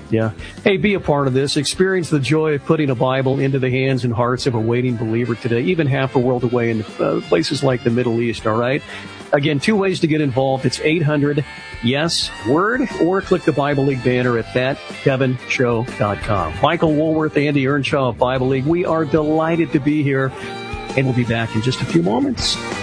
Yeah. Hey, be a part of this. Experience the joy of putting a Bible into the hands and hearts of a waiting believer today, even half a world away in places like the Middle East, all right? Again, 2 ways to get involved. It's 800-YES-WORD, or click the Bible League banner at thatkevinshow.com. Michael Woolworth, Andy Earnshaw of Bible League, we are delighted to be here, and we'll be back in just a few moments.